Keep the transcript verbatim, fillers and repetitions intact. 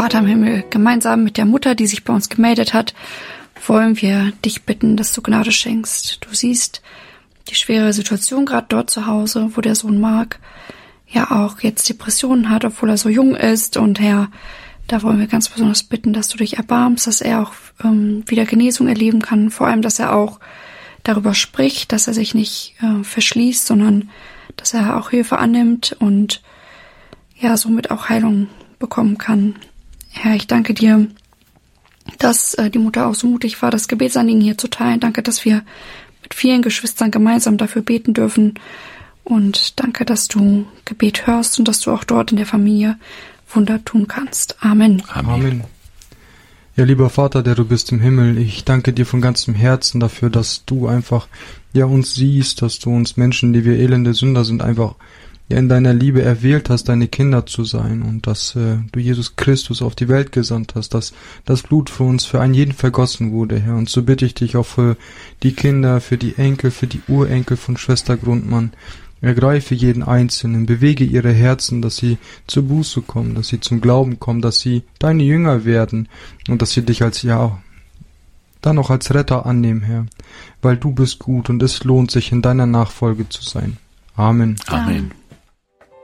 Vater im Himmel, gemeinsam mit der Mutter, die sich bei uns gemeldet hat, wollen wir dich bitten, dass du Gnade schenkst. Du siehst die schwere Situation gerade dort zu Hause, wo der Sohn Marc ja auch jetzt Depressionen hat, obwohl er so jung ist. Und Herr, da wollen wir ganz besonders bitten, dass du dich erbarmst, dass er auch ähm, wieder Genesung erleben kann. Vor allem, dass er auch darüber spricht, dass er sich nicht äh, verschließt, sondern dass er auch Hilfe annimmt und ja, somit auch Heilung bekommen kann. Herr, ich danke dir, dass äh, die Mutter auch so mutig war, das Gebetsanliegen hier zu teilen. Danke, dass wir mit vielen Geschwistern gemeinsam dafür beten dürfen. Und danke, dass du Gebet hörst und dass du auch dort in der Familie Wunder tun kannst. Amen. Amen. Amen. Ja, lieber Vater, der du bist im Himmel, ich danke dir von ganzem Herzen dafür, dass du einfach ja uns siehst, dass du uns Menschen, die wir elende Sünder sind, einfach ja in deiner Liebe erwählt hast, deine Kinder zu sein und dass äh, du Jesus Christus auf die Welt gesandt hast, dass das Blut für uns, für einen jeden vergossen wurde, Herr. Und so bitte ich dich auch für die Kinder, für die Enkel, für die Urenkel von Schwester Grundmann. Ergreife jeden Einzelnen, bewege ihre Herzen, dass sie zur Buße kommen, dass sie zum Glauben kommen, dass sie deine Jünger werden und dass sie dich als, ja, dann auch als Retter annehmen, Herr, weil du bist gut und es lohnt sich, in deiner Nachfolge zu sein. Amen. Amen.